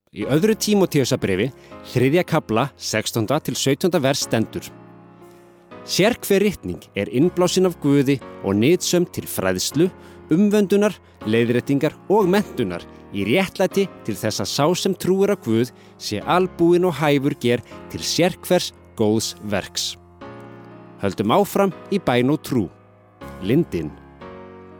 Í öðru Tímóteusarbréfi, 3. kafla, 16. til 17. vers stendur: Sérhver ritning innblásin af Guði og nytsöm til fræðslu, umvöndunar, leiðréttingar og menntunar í réttlæti til þess að sá sem trúir á Guð sé albúinn og hæfur ger til sérhvers góðs verks. Höldum áfram í bæn og trú. Lindin.